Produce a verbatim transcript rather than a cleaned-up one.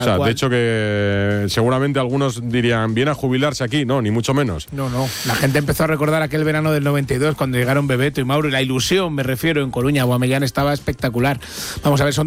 O sea, de hecho que seguramente algunos dirían, ¿viene a jubilarse aquí? No, ni mucho menos. No, no. La gente empezó a recordar aquel verano del noventa y dos cuando llegaron Bebeto y Mauro, y la ilusión, me refiero, en Coruña. Aubameyang estaba espectacular. Vamos a ver, son